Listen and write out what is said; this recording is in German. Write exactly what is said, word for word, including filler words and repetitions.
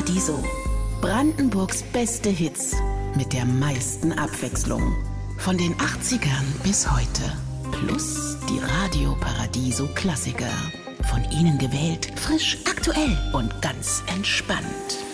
Paradiso. Brandenburgs beste Hits mit der meisten Abwechslung. Von den achtzigern bis heute. Plus die Radio Paradiso Klassiker. Von Ihnen gewählt, frisch, aktuell und ganz entspannt.